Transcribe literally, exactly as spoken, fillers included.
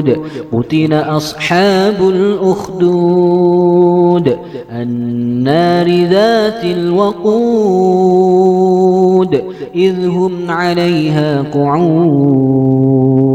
قتل أصحاب الأخدود النار ذات الوقود إذ هم عليها قعود